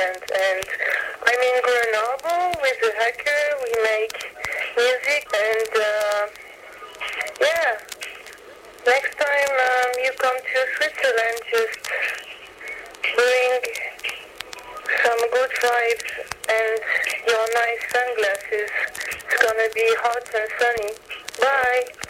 Switzerland, and I'm in Grenoble with a hacker. We make music, and yeah. Next time you come to Switzerland, just bring some good vibes and your nice sunglasses. It's gonna be hot and sunny. Bye.